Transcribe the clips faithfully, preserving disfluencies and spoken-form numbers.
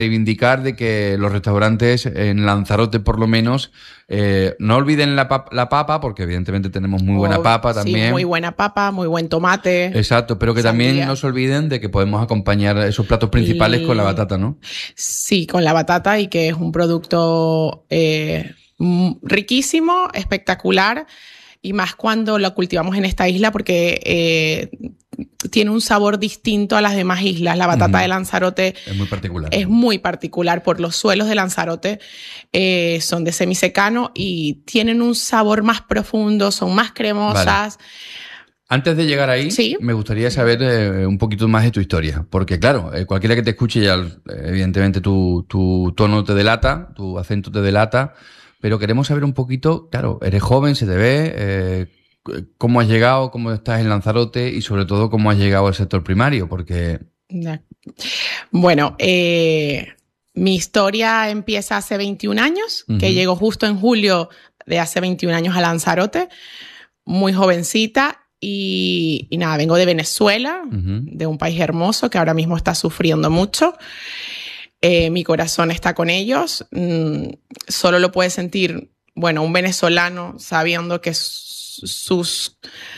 reivindicar de que los restaurantes en Lanzarote, por lo menos, eh, no olviden la, pap la papa, porque evidentemente tenemos muy buena Oh, papa también. Sí, muy buena papa, muy buen tomate. Exacto, pero que sandía. también no se olviden de que podemos acompañar esos platos principales Y... con la batata, ¿no? Sí, con la batata, y que es un producto eh, riquísimo, espectacular, y más cuando lo cultivamos en esta isla, porque eh, tiene un sabor distinto a las demás islas. La batata uh-huh. de Lanzarote es muy particular. Es muy particular por los suelos de Lanzarote. Eh, son de semisecano y tienen un sabor más profundo, son más cremosas. Vale. Antes de llegar ahí, ¿sí? me gustaría saber eh, un poquito más de tu historia. Porque claro, eh, cualquiera que te escuche ya, evidentemente tu, tu tono te delata, tu acento te delata, pero queremos saber un poquito, claro, eres joven, se te ve, eh, cómo has llegado, cómo estás en Lanzarote y sobre todo cómo has llegado al sector primario, porque... Bueno, eh, mi historia empieza hace veintiún años, uh-huh. que llego justo en julio de hace veintiún años a Lanzarote, muy jovencita. Y, y nada, vengo de Venezuela, uh-huh. de un país hermoso que ahora mismo está sufriendo mucho. Eh, mi corazón está con ellos. Mm, solo lo puede sentir, bueno, un venezolano sabiendo que sus...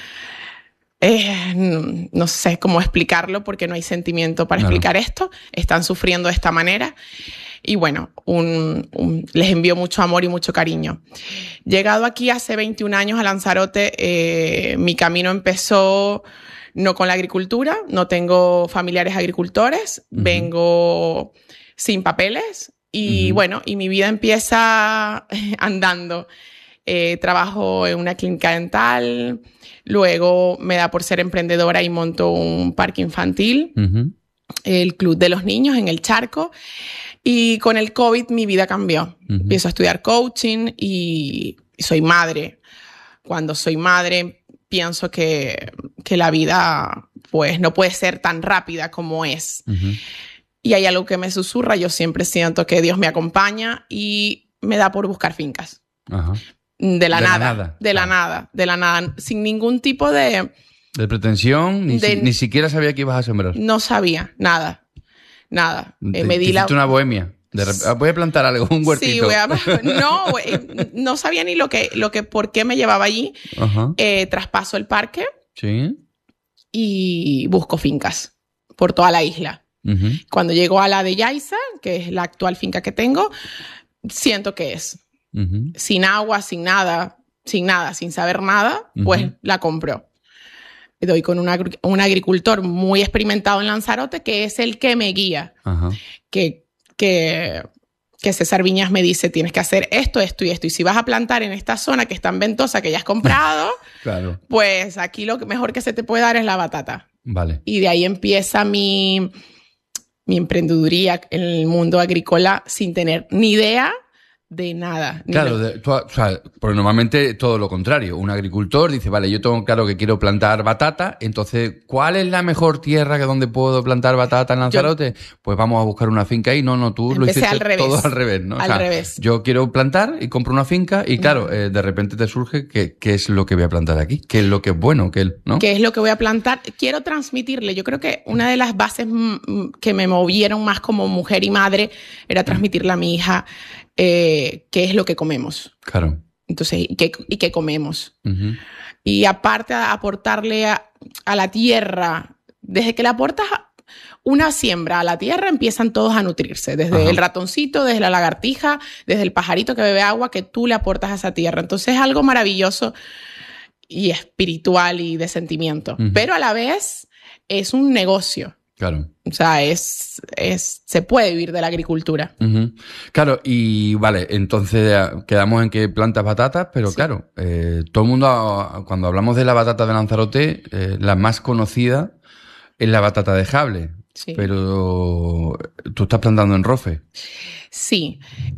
Eh, no sé cómo explicarlo porque no hay sentimiento para no. explicar esto. Están sufriendo de esta manera. Y bueno, un, un, les envío mucho amor y mucho cariño. Llegado aquí hace veintiún años a Lanzarote, eh, mi camino empezó no con la agricultura, no tengo familiares agricultores, uh-huh. vengo sin papeles y uh-huh. bueno, y mi vida empieza andando. Eh, trabajo en una clínica dental, luego me da por ser emprendedora y monto un parque infantil, uh-huh. el Club de los Niños en El Charco. Y con el COVID mi vida cambió. Uh-huh. Empiezo a estudiar coaching y soy madre. Cuando soy madre pienso que, que la vida pues, no puede ser tan rápida como es. Uh-huh. Y hay algo que me susurra. Yo siempre siento que Dios me acompaña y me da por buscar fincas. Uh-huh. De la de nada. La nada. De ah. la nada. De la nada. Sin ningún tipo de... De pretensión. Ni, de, si, ni siquiera sabía que ibas a sembrar. No sabía. Nada. Nada. Eh, me di te la... una bohemia. De rep... Voy a plantar algo, un huertito. Sí, voy a... No, no sabía ni lo que, lo que, por qué me llevaba allí. Uh-huh. Eh, traspaso el parque. Sí. Y busco fincas por toda la isla. Uh-huh. Cuando llego a la de Yaiza, que es la actual finca que tengo, siento que es. Uh-huh. Sin agua, sin nada, sin nada, sin saber nada, uh-huh. pues la compro. Doy con una, un agricultor muy experimentado en Lanzarote, que es el que me guía. Uh-huh. Que, que, que César Viñas me dice, tienes que hacer esto, esto y esto. Y si vas a plantar en esta zona que es tan ventosa que ya has comprado, claro. pues aquí lo mejor que se te puede dar es la batata. Vale. Y de ahí empieza mi, mi emprendeduría en el mundo agrícola sin tener ni idea de nada. Claro, de, tú, o sea, porque normalmente todo lo contrario. Un agricultor dice, vale, yo tengo claro que quiero plantar batata, entonces, ¿cuál es la mejor tierra que donde puedo plantar batata en Lanzarote? Yo, pues vamos a buscar una finca ahí. No, no, tú lo hiciste al revés, todo al revés, ¿no? Al o sea, revés. Yo quiero plantar y compro una finca y claro, uh-huh. eh, de repente te surge que, qué es lo que voy a plantar aquí, qué es lo que es bueno, qué, ¿no? ¿Qué es lo que voy a plantar? Quiero transmitirle. Yo creo que una de las bases que me movieron más como mujer y madre era transmitirle a mi hija Eh, qué es lo que comemos. Claro. Entonces, ¿y qué, y qué comemos? Uh-huh. Y aparte, aportarle a, a la tierra, desde que le aportas una siembra a la tierra, empiezan todos a nutrirse. Desde uh-huh. el ratoncito, desde la lagartija, desde el pajarito que bebe agua, que tú le aportas a esa tierra. Entonces, es algo maravilloso y espiritual y de sentimiento. Uh-huh. Pero a la vez, es un negocio. Claro. O sea, es, es, se puede vivir de la agricultura. Uh-huh. Claro, y vale, entonces quedamos en que plantas batatas, pero sí. claro, eh, todo el mundo, cuando hablamos de la batata de Lanzarote, eh, la más conocida es la batata de Jable. Sí. Pero tú estás plantando en Rofe. Sí.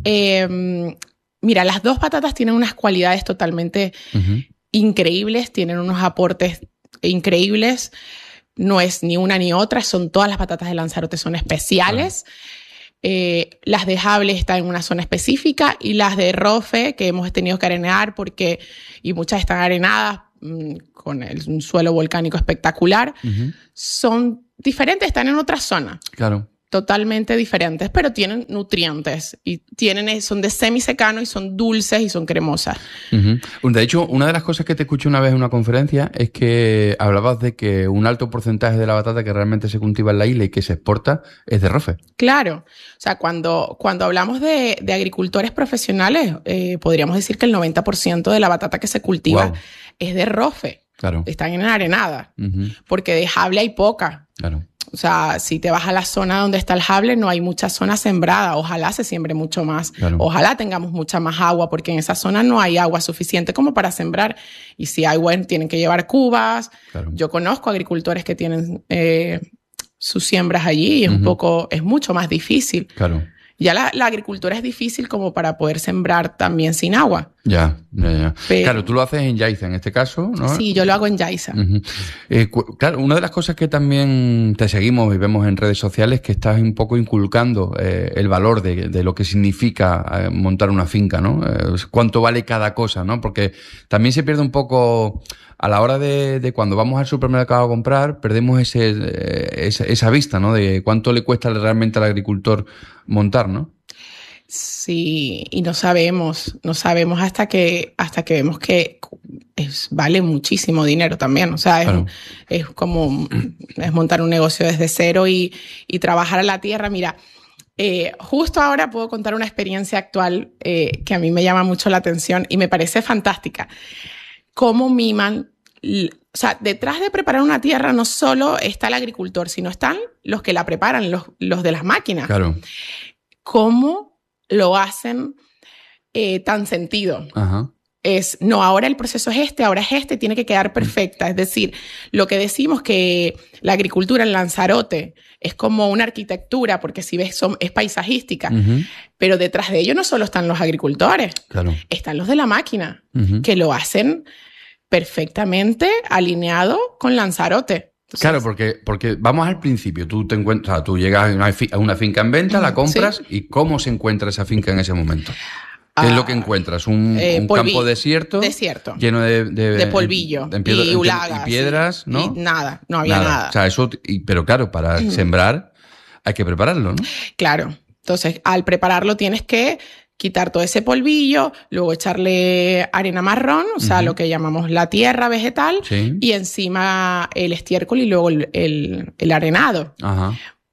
Eh, mira, las dos patatas tienen unas cualidades totalmente uh-huh. increíbles, tienen unos aportes increíbles. No es ni una ni otra, son todas las patatas de Lanzarote son especiales. Ah. Eh, las de Jable están en una zona específica y las de Rofe, que hemos tenido que arenar porque, y muchas están arenadas mmm, con el, un suelo volcánico espectacular, uh-huh. son diferentes, están en otra zona. Claro. totalmente diferentes, pero tienen nutrientes y tienen, son de semisecano y son dulces y son cremosas. Uh-huh. De hecho, una de las cosas que te escuché una vez en una conferencia es que hablabas de que un alto porcentaje de la batata que realmente se cultiva en la isla y que se exporta es de Rofe. Claro. O sea, cuando, cuando hablamos de, de agricultores profesionales, eh, podríamos decir que el noventa por ciento de la batata que se cultiva wow. es de Rofe. Claro. Están en arenada. Uh-huh. Porque de jable hay poca. Claro. O sea, si te vas a la zona donde está el jable, no hay mucha zona sembrada. Ojalá se siembre mucho más. Claro. Ojalá tengamos mucha más agua, porque en esa zona no hay agua suficiente como para sembrar. Y si hay, bueno, tienen que llevar cubas. Claro. Yo conozco agricultores que tienen eh, sus siembras allí y es uh-huh. un poco, es mucho más difícil. Claro. Ya la, la agricultura es difícil como para poder sembrar también sin agua. Ya, ya, ya. Pero, claro, tú lo haces en Yaiza en este caso, ¿no? Sí, yo lo hago en Yaiza. Uh-huh. Eh, cu- claro, una de las cosas que también te seguimos y vemos en redes sociales es que estás un poco inculcando eh, el valor de, de lo que significa eh, montar una finca, ¿no? Eh, cuánto vale cada cosa, ¿no? Porque también se pierde un poco... A la hora de, de cuando vamos al supermercado a comprar, perdemos ese, eh, esa, esa vista, ¿no? De cuánto le cuesta realmente al agricultor montar, ¿no? Sí, y no sabemos, no sabemos hasta que, hasta que vemos que es, vale muchísimo dinero también. O sea, es, claro. es como es montar un negocio desde cero y, y trabajar a la tierra. Mira, eh, justo ahora puedo contar una experiencia actual eh, que a mí me llama mucho la atención y me parece fantástica. Cómo miman, o sea, detrás de preparar una tierra no solo está el agricultor, sino están los que la preparan, los, los de las máquinas. Claro. Cómo lo hacen eh, tan sentido. Ajá. Es, no, ahora el proceso es este, ahora es este, tiene que quedar perfecta. Es decir, lo que decimos que la agricultura en Lanzarote es como una arquitectura, porque si ves, son, es paisajística, uh-huh. pero detrás de ello no solo están los agricultores, claro. están los de la máquina, uh-huh. que lo hacen perfectamente alineado con Lanzarote. Entonces, claro, porque, porque vamos al principio. Tú te encuentras, o sea, tú llegas a una, fi- a una finca en venta, la compras, sí. ¿Y cómo se encuentra esa finca en ese momento? ¿Qué ah, es lo que encuentras? ¿Un, eh, un campo desierto? Desierto. Lleno de... De, de polvillo. De, de piedra, y ulagas. Y piedras, y, ¿no? Y nada, no había nada. nada. O sea, eso... Y, pero claro, para mm. sembrar hay que prepararlo, ¿no? Claro. Entonces, al prepararlo tienes que quitar todo ese polvillo, luego echarle arena marrón, o sea, uh-huh. lo que llamamos la tierra vegetal, sí. y encima el estiércol y luego el, el, el arenado. Ajá.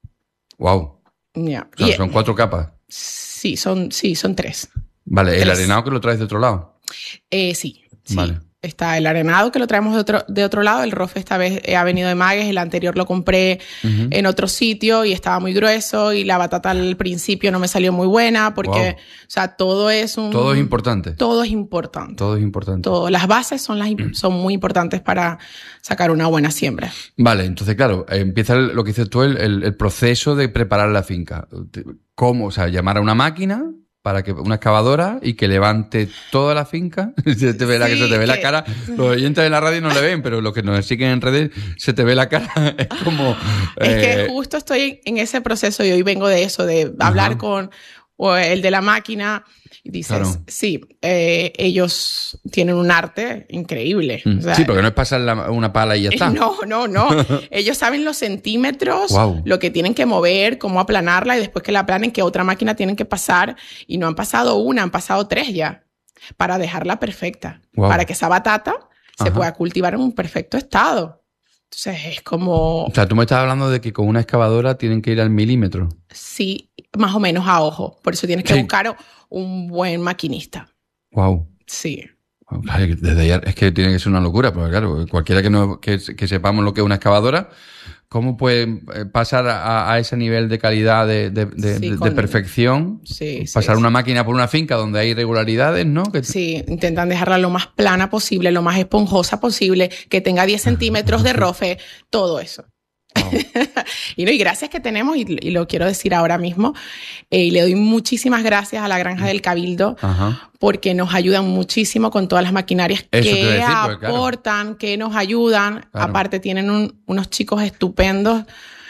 Wow. Yeah. O sea, y, son cuatro capas. Sí, son, sí, son tres. Vale, tres. ¿El arenado que lo traes de otro lado? Eh, sí, sí. Vale. Está el arenado que lo traemos de otro, de otro lado. El rofe esta vez ha venido de Magues. El anterior lo compré uh-huh. en otro sitio y estaba muy grueso. Y la batata al principio no me salió muy buena porque, wow. o sea, todo es un... Todo es importante. Todo es importante. Todo es importante. Todo. Las bases son, las, son muy importantes para sacar una buena siembra. Vale, entonces, claro, empieza el, lo que dices tú, el, el, el proceso de preparar la finca. ¿Cómo? O sea, llamar a una máquina... para que una excavadora y que levante toda la finca. Se te ve la, sí, que se te ve que... la cara. Los oyentes de la radio no le ven, pero los que nos siguen en redes se te ve la cara. Es como... Es eh... que justo estoy en ese proceso y hoy vengo de eso, de hablar Ajá. con o el de la máquina y dices, claro. sí, eh, ellos tienen un arte increíble. Mm. O sea, sí, porque no es pasar la, una pala y ya está. No, no, no. Ellos saben los centímetros, wow. lo que tienen que mover, cómo aplanarla y después que la aplanen, que otra máquina tienen que pasar. Y no han pasado una, han pasado tres ya para dejarla perfecta. Wow. Para que esa batata Ajá. se pueda cultivar en un perfecto estado. Entonces es como... O sea, tú me estás hablando de que con una excavadora tienen que ir al milímetro. Sí, más o menos a ojo. Por eso tienes que sí. buscar un buen maquinista. Wow. Sí. Desde ya, es que tiene que ser una locura, porque claro, cualquiera que, no, que, que sepamos lo que es una excavadora, ¿cómo puede pasar a, a ese nivel de calidad, de, de, de, sí, de, con... de perfección? Sí, pasar sí, una sí. máquina por una finca donde hay irregularidades, ¿no? Que... Sí, intentan dejarla lo más plana posible, lo más esponjosa posible, que tenga diez centímetros de rofe, todo eso. Wow. y, no, y gracias que tenemos, y, y lo quiero decir ahora mismo, eh, y le doy muchísimas gracias a la Granja del Cabildo Ajá. porque nos ayudan muchísimo con todas las maquinarias Eso que decir, porque, aportan, claro. que nos ayudan. Claro. Aparte tienen un, unos chicos estupendos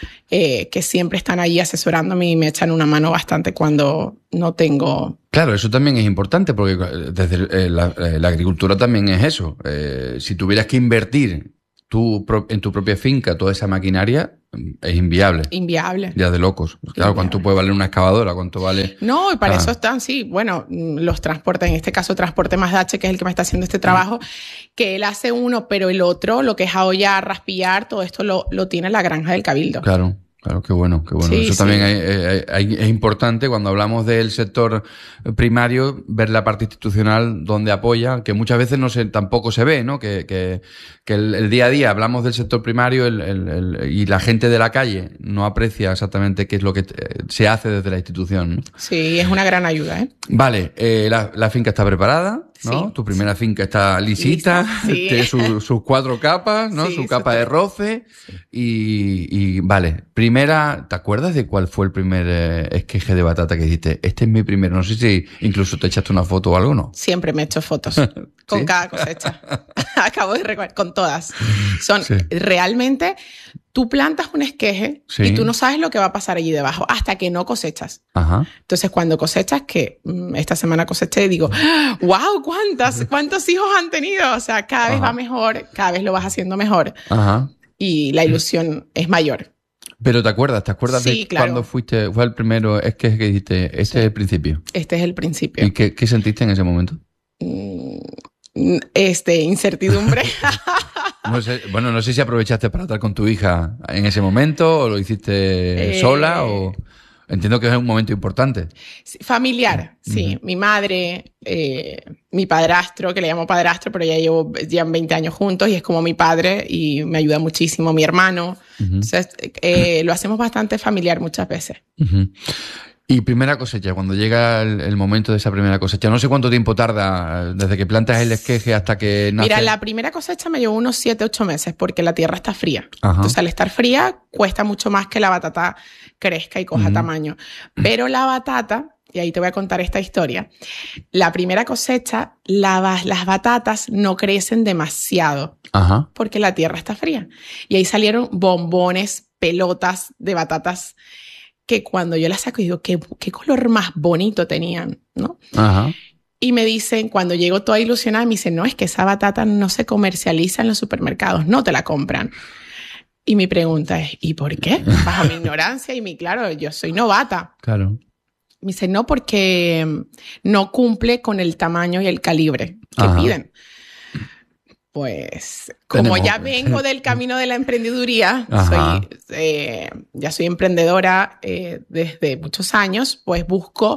eh, que siempre están ahí asesorándome y me echan una mano bastante cuando no tengo... Claro, eso también es importante porque desde eh, la, eh, la agricultura también es eso. Eh, si tuvieras que invertir tú en tu propia finca toda esa maquinaria es inviable. Inviable. Ya de locos. Claro, inviable. ¿Cuánto puede valer una excavadora? ¿Cuánto vale...? No, y para ah. eso están, sí, bueno, los transportes, en este caso Transporte Mazdache, que es el que me está haciendo este trabajo, mm. que él hace uno, pero el otro, lo que es ahollar, raspillar, todo esto lo, lo tiene la granja del Cabildo. Claro. Claro, qué bueno, qué bueno. Sí, Eso sí. también hay, hay, hay, es importante cuando hablamos del sector primario, ver la parte institucional donde apoya, que muchas veces no se, tampoco se ve, ¿no? Que, que, que el, el día a día hablamos del sector primario el, el, el, y la gente de la calle no aprecia exactamente qué es lo que se hace desde la institución, ¿no? Sí, es una gran ayuda, ¿eh? Vale, eh, la, la finca está preparada, ¿no? Sí, tu primera sí. finca está lisita, sí. tiene sus su cuatro capas, ¿no? Sí, su capa de roce sí. y, y vale, primera, ¿te acuerdas de cuál fue el primer eh, esqueje de batata que dijiste? Este es mi primero, no sé si incluso te echaste una foto o algo, ¿no? Siempre me he hecho fotos con ¿Sí? cada cosecha. Acabo de recordar, con todas. Son sí. realmente... Tú plantas un esqueje sí. y tú no sabes lo que va a pasar allí debajo hasta que no cosechas. Ajá. Entonces, cuando cosechas, que esta semana coseché y digo, ¡wow! ¿Cuántas, ¿Cuántos hijos han tenido? O sea, cada vez Ajá. va mejor, cada vez lo vas haciendo mejor. Ajá. Y la ilusión es mayor. Pero ¿te acuerdas? ¿Te acuerdas sí, de claro. cuando fuiste, fue el primero esqueje que dijiste, este sí. es el principio? Este es el principio. ¿Y qué, qué sentiste en ese momento? Este, incertidumbre. No sé, bueno, no sé si aprovechaste para estar con tu hija en ese momento o lo hiciste eh, sola o... Entiendo que es un momento importante. Familiar, sí. Uh-huh. Mi madre, eh, mi padrastro, que le llamo padrastro, pero ya llevo llevan veinte años juntos y es como mi padre y me ayuda muchísimo. Mi hermano. Uh-huh. Entonces, eh, lo hacemos bastante familiar muchas veces. Uh-huh. Y primera cosecha, cuando llega el, el momento de esa primera cosecha, no sé cuánto tiempo tarda desde que plantas el esqueje hasta que nace. Mira, la primera cosecha me llevó unos siete, ocho meses porque la tierra está fría. Ajá. Entonces, al estar fría, cuesta mucho más que la batata crezca y coja uh-huh. tamaño. Pero la batata, y ahí te voy a contar esta historia, la primera cosecha, la, las batatas no crecen demasiado Ajá. porque la tierra está fría. Y ahí salieron bombones, pelotas de batatas que cuando yo las saco digo, ¿qué, qué color más bonito tenían, ¿no? Ajá. Y me dicen, cuando llego toda ilusionada, me dicen, no, es que esa batata no se comercializa en los supermercados, no te la compran. Y mi pregunta es, ¿y por qué? Bajo mi ignorancia y mi, claro, yo soy novata. Claro. Me dicen, no, porque no cumple con el tamaño y el calibre que Ajá. piden. Pues, como Tenemos. ya vengo del camino de la emprendeduría, soy, eh, ya soy emprendedora eh, desde muchos años, pues busco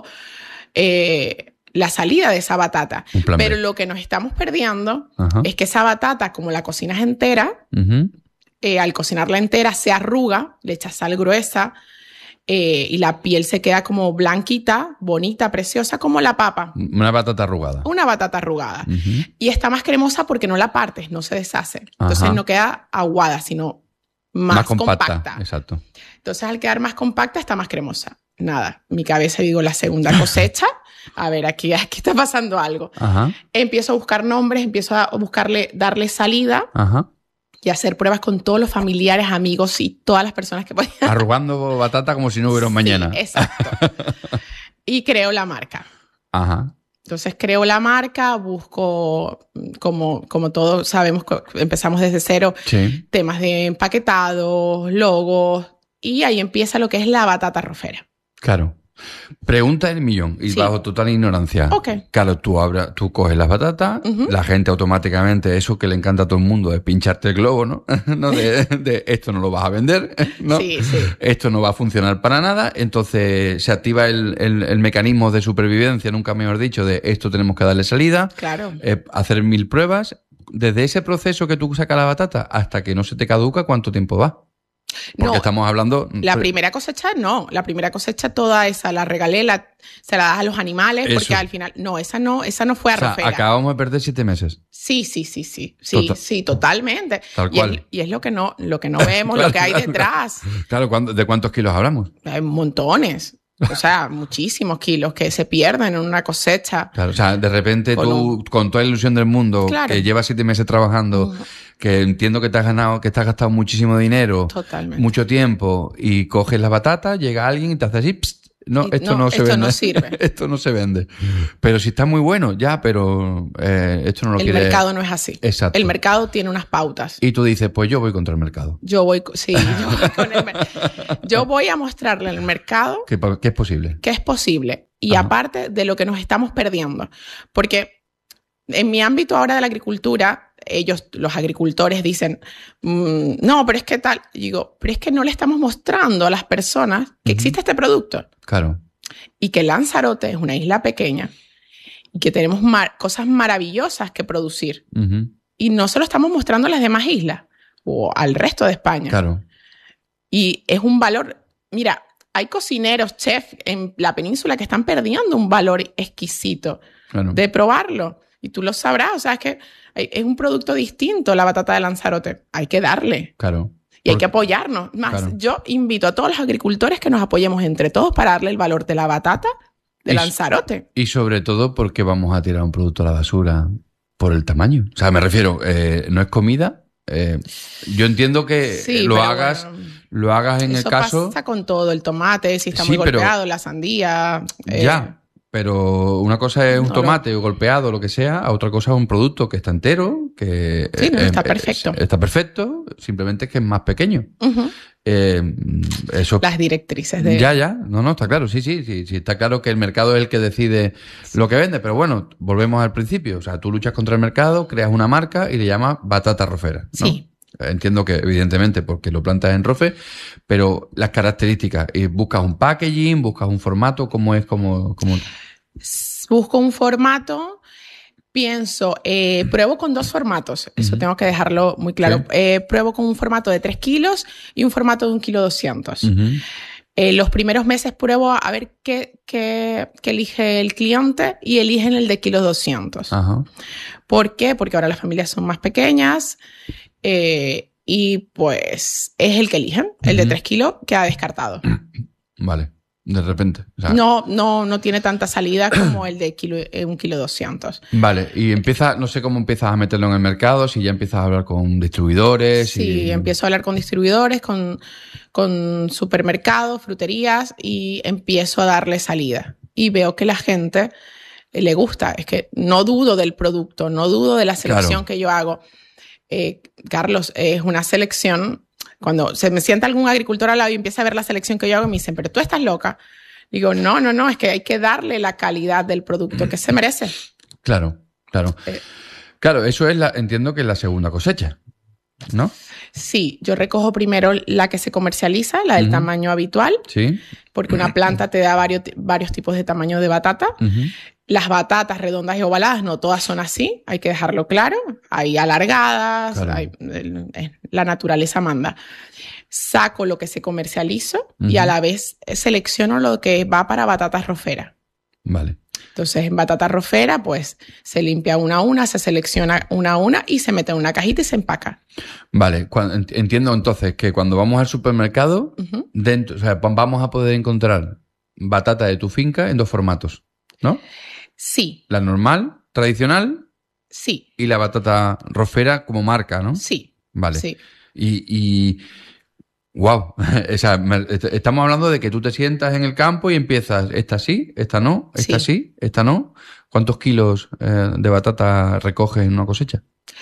eh, la salida de esa batata. Pero B. lo que nos estamos perdiendo Ajá. es que esa batata, como la cocinas entera, uh-huh. eh, al cocinarla entera se arruga, le echas sal gruesa, Eh, y la piel se queda como blanquita, bonita, preciosa, como la papa. Una batata arrugada. Una batata arrugada. Uh-huh. Y está más cremosa porque no la partes, no se deshace. Entonces Ajá. no queda aguada, sino más, más compacta. compacta. Exacto. Entonces al quedar más compacta está más cremosa. Nada, mi cabeza digo la segunda cosecha. A ver, aquí, aquí está pasando algo. Ajá. Empiezo a buscar nombres, empiezo a buscarle, darle salida. Ajá. Y hacer pruebas con todos los familiares, amigos y todas las personas que podían. Arrugando batata como si no hubiera un sí, mañana. Exacto. Y creo la marca. Ajá. Entonces creo la marca, busco, como, como todos sabemos, empezamos desde cero, sí. temas de empaquetados, logos, y ahí empieza lo que es la batata rofera. Claro. Pregunta del millón y sí. bajo total ignorancia. Okay. Claro, tú, abra, tú coges las batatas, uh-huh. la gente automáticamente, eso que le encanta a todo el mundo, es pincharte el globo, ¿no? ¿no? De, de esto no lo vas a vender, ¿no? Sí, sí. Esto no va a funcionar para nada. Entonces se activa el, el, el mecanismo de supervivencia, nunca mejor dicho, de esto tenemos que darle salida. Claro. Eh, hacer mil pruebas. Desde ese proceso que tú sacas la batata hasta que no se te caduca, ¿cuánto tiempo va? Porque no, estamos hablando... La primera cosecha no, la primera cosecha toda esa la regalé, la, se la das a los animales, Eso. porque al final... No, esa no, esa no fue arrofera. O sea, acabamos de perder siete meses. Sí, sí, sí, sí, sí, Total. sí, totalmente. Tal y, cual. Es, y es lo que no, lo que no vemos, claro, lo que hay claro, detrás. Claro, ¿de cuántos kilos hablamos? Hay montones. O sea, muchísimos kilos que se pierden en una cosecha. Claro, o sea, de repente con tú, un... con toda la ilusión del mundo, claro. que llevas siete meses trabajando, uh-huh. que entiendo que te has ganado, que te has gastado muchísimo dinero, Totalmente. mucho tiempo, y coges las batatas, llega alguien y te hace así, pst, no, esto no, no se esto vende. No sirve. Esto no se vende. Pero si está muy bueno, ya, pero eh, esto no lo el quiere. El mercado no es así. Exacto. El mercado tiene unas pautas. Y tú dices, pues yo voy contra el mercado. Yo voy, sí, yo voy con el mercado. Yo voy a mostrarle al mercado que, que es posible. Que es posible. Y Ajá. aparte de lo que nos estamos perdiendo. Porque en mi ámbito ahora de la agricultura, ellos, los agricultores, dicen, mmm, no, pero es que tal. Y digo, pero es que no le estamos mostrando a las personas que uh-huh. existe este producto. Claro. Y que Lanzarote es una isla pequeña y que tenemos mar- cosas maravillosas que producir. Uh-huh. Y no se lo estamos mostrando a las demás islas o al resto de España. Claro. Y es un valor, mira, hay cocineros, chefs en la península que están perdiendo un valor exquisito claro. de probarlo. Y tú lo sabrás, o sea, es que es un producto distinto la batata de Lanzarote. Hay que darle. Claro. Y hay que apoyarnos. Más, claro. yo invito a todos los agricultores que nos apoyemos entre todos para darle el valor de la batata de y, Lanzarote. Y sobre todo porque vamos a tirar un producto a la basura por el tamaño. O sea, me refiero, eh, no es comida. Eh, yo entiendo que sí, lo hagas... Bueno, lo hagas en eso el caso... Eso pasa con todo, el tomate, si está sí, muy golpeado, pero... la sandía... Eh... Ya, pero una cosa es un no, tomate lo... golpeado, lo que sea, a otra cosa es un producto que está entero, que... Sí, no, eh, está perfecto. Eh, está perfecto, simplemente es que es más pequeño. Uh-huh. Eh, eso... Las directrices de... Ya, ya, no, no, está claro, sí, sí, sí, sí, está claro que el mercado es el que decide sí. lo que vende, pero bueno, volvemos al principio, o sea, tú luchas contra el mercado, creas una marca y le llamas batata rofera, ¿no? Sí. Entiendo que, evidentemente, porque lo plantas en Rofe, pero las características, buscas un packaging, buscas un formato, ¿cómo es? Como, como... Busco un formato, pienso, eh, pruebo con dos formatos, eso uh-huh. tengo que dejarlo muy claro. Sí. Eh, pruebo con un formato de tres kilos y un formato de un kilo doscientos. Uh-huh. Eh, los primeros meses pruebo a ver qué, qué, qué elige el cliente y eligen el de kilo doscientos. Uh-huh. ¿Por qué? Porque ahora las familias son más pequeñas. Eh, y pues es el que eligen, el uh-huh. de tres kilos queda descartado. Vale, de repente. O sea... No, no, no tiene tanta salida como el de kilo, eh, un kilo doscientos. Vale, y empieza, no sé cómo empiezas a meterlo en el mercado, si ya empiezas a hablar con distribuidores. Sí, y... empiezo a hablar con distribuidores, con, con supermercados, fruterías y empiezo a darle salida. Y veo que la gente le gusta, es que no dudo del producto, no dudo de la selección claro. que yo hago. Eh, Carlos, es una selección, cuando se me sienta algún agricultor al lado y empieza a ver la selección que yo hago, me dicen, pero tú estás loca. Digo, no, no, no, es que hay que darle la calidad del producto que se merece. Claro, claro. Eh, claro, eso es, la, entiendo que es la segunda cosecha, ¿no? Sí, yo recojo primero la que se comercializa, la del uh-huh. tamaño habitual, sí. porque una planta te da varios, varios tipos de tamaño de batata. Uh-huh. Las batatas redondas y ovaladas no todas son así, hay que dejarlo claro. Hay alargadas, claro. hay, la naturaleza manda. Saco lo que se comercializa uh-huh. y a la vez selecciono lo que va para batatas rofera. Vale. Entonces, en batata rofera, pues se limpia una a una, se selecciona una a una y se mete en una cajita y se empaca. Vale, entiendo entonces que cuando vamos al supermercado, uh-huh. dentro, o sea, vamos a poder encontrar batata de tu finca en dos formatos, ¿no? Sí. La normal, tradicional. Sí. Y la batata rofera como marca, ¿no? Sí. Vale. Sí. Y, y wow, o sea, me, estamos hablando de que tú te sientas en el campo y empiezas, esta sí, esta no, esta sí, sí esta no. ¿Cuántos kilos eh, de batata recoges en una cosecha?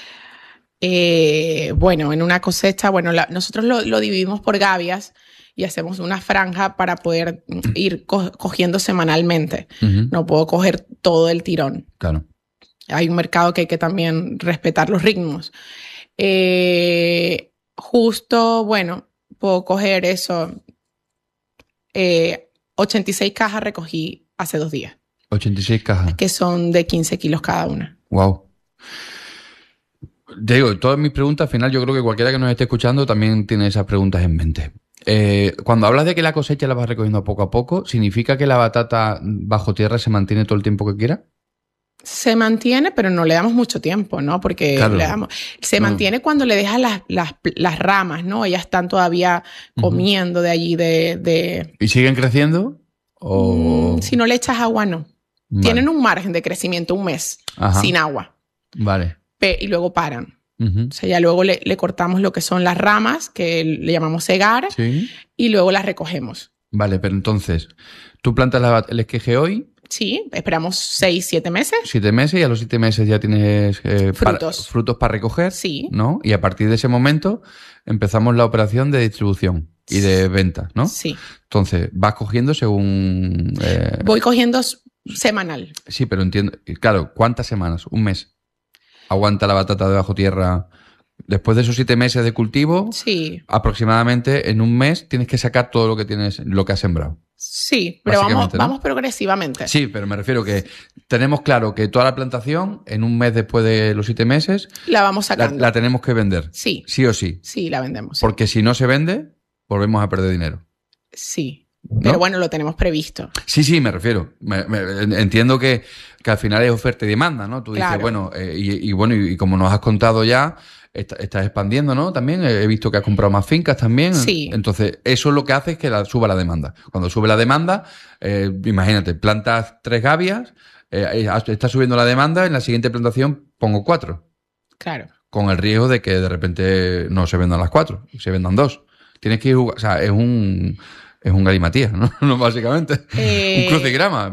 Eh, bueno, en una cosecha, bueno, la, nosotros lo, lo dividimos por gavias y hacemos una franja para poder ir co- cogiendo semanalmente. Uh-huh. No puedo coger todo el tirón. Claro. Hay un mercado que hay que también respetar los ritmos. Eh, justo, bueno, puedo coger eso. Eh, ochenta y seis cajas recogí hace dos días. ochenta y seis cajas. Que son de quince kilos cada una. Wow. Te digo, todas mis preguntas, al final yo creo que cualquiera que nos esté escuchando también tiene esas preguntas en mente. Eh, cuando hablas de que la cosecha la vas recogiendo poco a poco, ¿significa que la batata bajo tierra se mantiene todo el tiempo que quiera? Se mantiene, pero no le damos mucho tiempo, ¿no? Porque claro. le damos, se no. mantiene cuando le dejas las, las, las ramas, ¿no? Ellas están todavía comiendo uh-huh. de allí, de, de... ¿Y siguen creciendo? O... Mm, si no le echas agua, no. Vale. Tienen un margen de crecimiento un mes, Ajá. sin agua. Vale. Pe- y luego paran. Uh-huh. O sea, ya luego le, le cortamos lo que son las ramas, que le llamamos segar, sí. y luego las recogemos. Vale, pero entonces, ¿tú plantas la, el esqueje hoy? Sí, esperamos seis, siete meses. Siete meses y a los siete meses ya tienes eh, frutos. Para, frutos para recoger. Sí. ¿No? Y a partir de ese momento empezamos la operación de distribución y de venta, ¿no? Sí. Entonces, vas cogiendo según... Eh... Voy cogiendo semanal. Sí, pero entiendo... Claro, ¿cuántas semanas? ¿Un mes? ¿Aguanta la batata de bajo tierra? Después de esos siete meses de cultivo, sí. aproximadamente en un mes tienes que sacar todo lo que tienes, lo que has sembrado. Sí, pero vamos, ¿no? vamos progresivamente. Sí, pero me refiero que tenemos claro que toda la plantación, en un mes después de los siete meses, la vamos sacando. La, la tenemos que vender. Sí. Sí o sí. Sí, la vendemos. Porque si no se vende, volvemos a perder dinero. Sí. Pero ¿no? Bueno, lo tenemos previsto. Sí, sí, me refiero. Me, me, entiendo que, que al final es oferta y demanda, ¿no? Tú dices, claro. bueno, eh, y, y bueno, y, y como nos has contado ya, está, estás expandiendo, ¿no? También he visto que has comprado más fincas también. Sí. Entonces, eso es lo que hace es que la, suba la demanda. Cuando sube la demanda, eh, imagínate, plantas tres gavias, eh, está subiendo la demanda, en la siguiente plantación pongo cuatro. Claro. Con el riesgo de que de repente no se vendan las cuatro, se vendan dos. Tienes que ir, o sea, es un... Es un galimatías, ¿no? no básicamente. Eh, un crucigrama,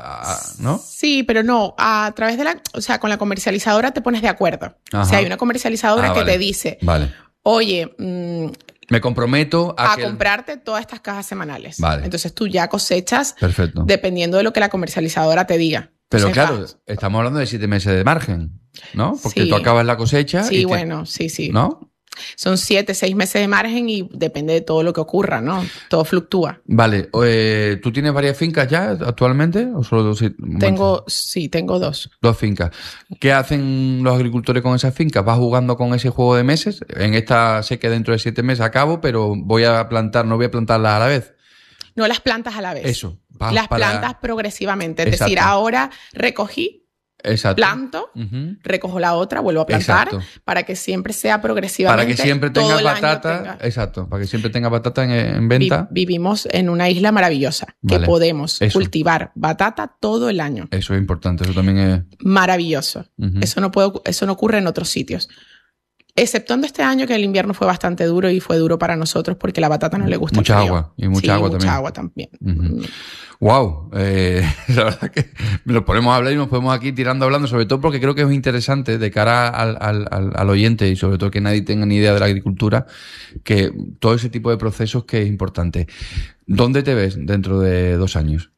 ¿no? Sí, pero no. A través de la... O sea, con la comercializadora te pones de acuerdo. Ajá. O sea, hay una comercializadora ah, que vale. te dice... Vale. Oye... Mmm, me comprometo a, a que... comprarte todas estas cajas semanales. Vale. Entonces tú ya cosechas... Perfecto. Dependiendo de lo que la comercializadora te diga. Pero Entonces, claro, vas... estamos hablando de siete meses de margen, ¿no? Porque sí. tú acabas la cosecha Sí, y te... bueno, sí, sí. ¿No? Son siete, seis meses de margen y depende de todo lo que ocurra, ¿no? Todo fluctúa. Vale. Eh, ¿Tú tienes varias fincas ya actualmente? ¿O solo dos? Tengo, sí, tengo dos. Dos fincas. ¿Qué hacen los agricultores con esas fincas? ¿Vas jugando con ese juego de meses? En esta sé que dentro de siete meses acabo, pero voy a plantar, no voy a plantarlas a la vez. No las plantas a la vez. Eso. Las para... plantas progresivamente. Es Exacto. decir, ahora recogí. Exacto. Planto, uh-huh. recojo la otra, vuelvo a plantar, exacto. Para que siempre sea progresivamente. Para que siempre tenga batata, tenga... exacto, para que siempre tenga batata en, en venta. Vi- vivimos en una isla maravillosa, vale. Que podemos eso. Cultivar batata todo el año. Eso es importante, eso también es... Maravilloso. Uh-huh. Eso no puede, eso no ocurre en otros sitios. Exceptuando este año que el invierno fue bastante duro y fue duro para nosotros porque la batata no le gusta mucha el frío. agua y mucha sí, agua mucha también. agua también. Uh-huh. Wow, eh, la verdad que nos ponemos a hablar y nos podemos aquí tirando hablando, sobre todo porque creo que es interesante de cara al, al, al, al oyente y sobre todo que nadie tenga ni idea de la agricultura, que todo ese tipo de procesos que es importante. ¿Dónde te ves dentro de dos años?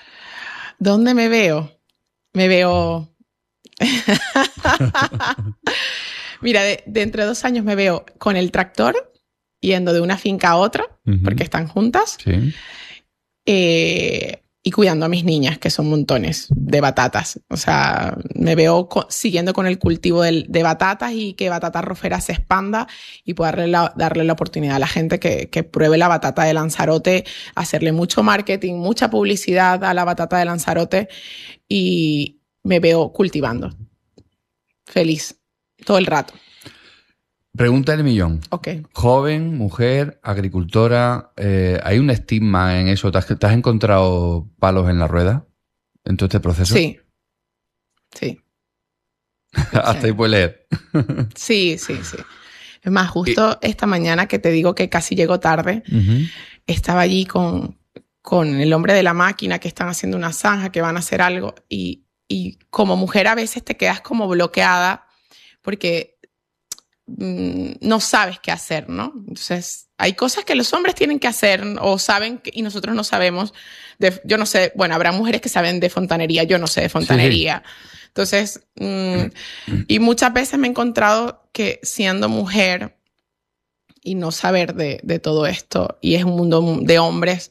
¿Dónde me veo? Me veo... Mira, de, dentro de dos años me veo con el tractor yendo de una finca a otra, uh-huh. Porque están juntas, sí. eh, y cuidando a mis niñas, que son montones de batatas. O sea, me veo co- siguiendo con el cultivo de, de batatas y que Batata Rofera se expanda y pueda darle la, darle la oportunidad a la gente que, que pruebe la batata de Lanzarote, hacerle mucho marketing, mucha publicidad a la batata de Lanzarote y me veo cultivando. Feliz. Todo el rato. Pregunta del millón. Ok. Joven, mujer, agricultora, eh, ¿hay un estigma en eso? ¿Te has, ¿Te has encontrado palos en la rueda en todo este proceso? Sí. Sí. Hasta ahí puedes leer. Sí, sí, sí. Es más, justo y... esta mañana que te digo que casi llego tarde, uh-huh. Estaba allí con, con el hombre de la máquina que están haciendo una zanja, que van a hacer algo y, y como mujer a veces te quedas como bloqueada porque mmm, no sabes qué hacer, ¿no? Entonces, hay cosas que los hombres tienen que hacer o saben que, y nosotros no sabemos. De, yo no sé, bueno, habrá mujeres que saben de fontanería, yo no sé de fontanería. Sí. Entonces, mmm, y muchas veces me he encontrado que siendo mujer y no saber de, de todo esto, y es un mundo de hombres,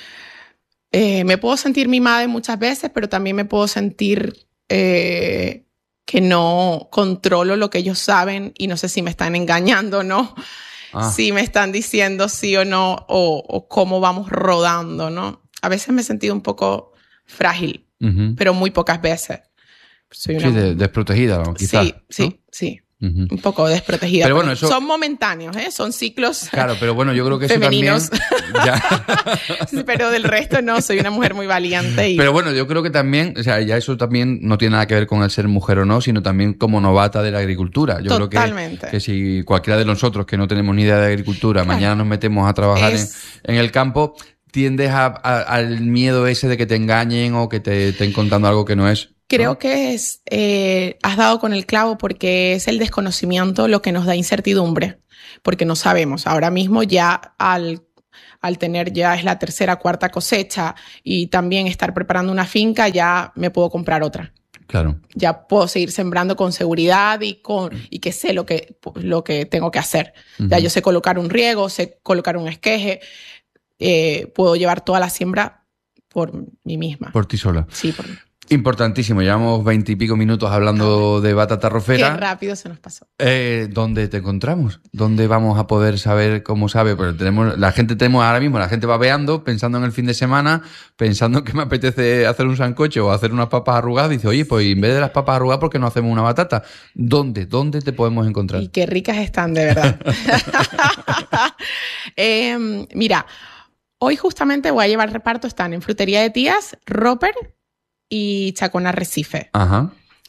eh, me puedo sentir mimada muchas veces, pero también me puedo sentir... Eh, que no controlo lo que ellos saben y no sé si me están engañando o no, ah. Si me están diciendo sí o no, o, o cómo vamos rodando, ¿no? A veces me he sentido un poco frágil, uh-huh. Pero muy pocas veces. Soy una... Sí, de, desprotegida, ¿no? Quizás, sí, sí, ¿no? sí. Uh-huh. Un poco desprotegida. Pero bueno, eso... Son momentáneos, ¿eh? Son ciclos. Claro, pero bueno, yo creo que eso femeninos. También... Ya. Sí, pero del resto no, soy una mujer muy valiente. Y... Pero bueno, yo creo que también, o sea, ya eso también no tiene nada que ver con el ser mujer o no, sino también como novata de la agricultura. Yo Totalmente. creo que, que si cualquiera de nosotros que no tenemos ni idea de agricultura, claro. Mañana nos metemos a trabajar es... en, en el campo... tiendes a, a, al miedo ese de que te engañen o que te estén contando algo que no es. Creo ¿no? que es, eh, has dado con el clavo porque es el desconocimiento lo que nos da incertidumbre, porque no sabemos. Ahora mismo ya al, al tener ya es la tercera, cuarta cosecha y también estar preparando una finca, ya me puedo comprar otra. Claro. Ya puedo seguir sembrando con seguridad y, con, y que sé lo que, lo que tengo que hacer. Uh-huh. Ya yo sé colocar un riego, sé colocar un esqueje, eh, puedo llevar toda la siembra por mí misma. Por ti sola. Sí, por mí. Importantísimo, llevamos veinte y pico minutos hablando de batata rofera. Qué rápido se nos pasó. Eh, ¿Dónde te encontramos? ¿Dónde vamos a poder saber cómo sabe? Porque tenemos, la gente tenemos ahora mismo, la gente va veando, pensando en el fin de semana, pensando que me apetece hacer un sancocho o hacer unas papas arrugadas, dice, oye, pues en vez de las papas arrugadas, ¿por qué no hacemos una batata? ¿Dónde? ¿Dónde te podemos encontrar? Y qué ricas están, de verdad. eh, mira, hoy justamente voy a llevar reparto, están en Frutería de Tías, Roper y Chacón Arrecife. Ajá.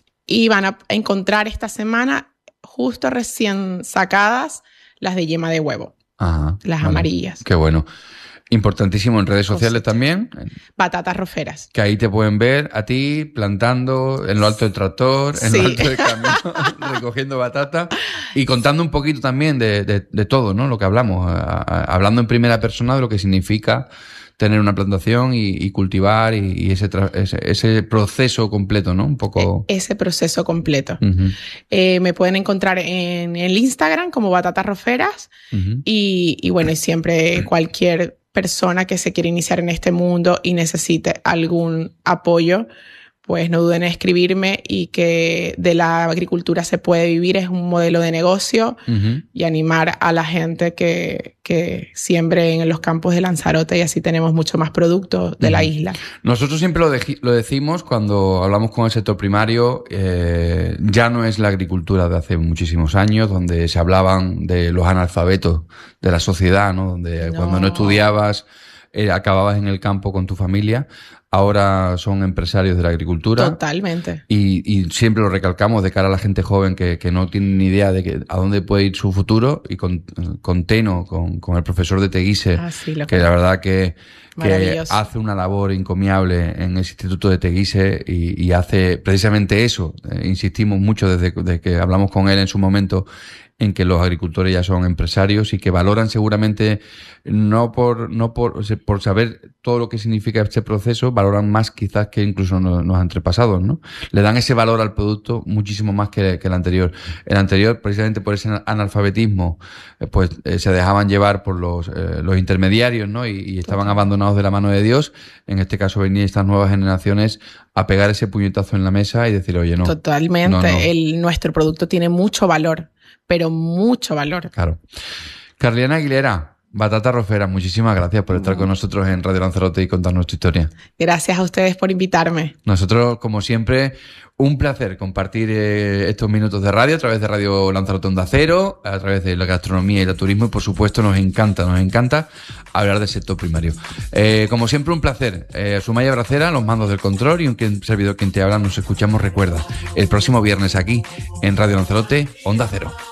Y van a encontrar esta semana justo recién sacadas las de yema de huevo. Ajá. Las vale. amarillas. Qué bueno. Importantísimo en redes sociales Cosecha. También. Batatas roferas. Que ahí te pueden ver a ti plantando en lo alto del tractor, en sí. lo alto del camión, recogiendo batata y contando un poquito también de, de, de todo, ¿no? Lo que hablamos, a, a, hablando en primera persona de lo que significa tener una plantación y, y cultivar y, y ese, tra- ese, ese proceso completo, ¿no? Un poco... Ese proceso completo. Uh-huh. Eh, me pueden encontrar en el Instagram como Batatas Roferas uh-huh. y, y bueno, y siempre cualquier persona que se quiera iniciar en este mundo y necesite algún apoyo, pues no duden en escribirme y que de la agricultura se puede vivir, es un modelo de negocio uh-huh. y animar a la gente que, que siembre en los campos de Lanzarote y así tenemos mucho más productos de uh-huh. la isla. Nosotros siempre lo, de- lo decimos cuando hablamos con el sector primario, eh, ya no es la agricultura de hace muchísimos años, donde se hablaban de los analfabetos de la sociedad, ¿no? Donde no. cuando no estudiabas eh, acababas en el campo con tu familia. Ahora son empresarios de la agricultura. Totalmente. Y, y siempre lo recalcamos de cara a la gente joven que, que no tiene ni idea de que, a dónde puede ir su futuro. Y con, con Teno, con, con el profesor de Teguise, ah, sí, lo que, que la verdad que, que hace una labor encomiable en ese Instituto de Teguise y, y hace precisamente eso. Eh, insistimos mucho desde, desde que hablamos con él en su momento en que los agricultores ya son empresarios y que valoran seguramente no por no por, por saber todo lo que significa este proceso, valoran más quizás que incluso los, los antepasados, ¿no? Le dan ese valor al producto muchísimo más que, que el anterior. El anterior, precisamente por ese analfabetismo, pues eh, se dejaban llevar por los, eh, los intermediarios, ¿no? Y, y estaban abandonados de la mano de Dios. En este caso venían estas nuevas generaciones a pegar ese puñetazo en la mesa y decir, oye, no. Totalmente. No, no. El, nuestro producto tiene mucho valor. Pero mucho valor. Claro. Carliana Aguilera, Batata Rofera, muchísimas gracias por estar con nosotros en Radio Lanzarote y contarnos tu historia. Gracias a ustedes por invitarme. Nosotros, como siempre, un placer compartir eh, estos minutos de radio a través de Radio Lanzarote Onda Cero, a través de la gastronomía y el turismo y, por supuesto, nos encanta, nos encanta hablar del sector primario. Eh, como siempre, un placer. Eh, Sumaya Bracera, los mandos del control y un servidor quien te habla, nos escuchamos, recuerda, el próximo viernes aquí en Radio Lanzarote Onda Cero.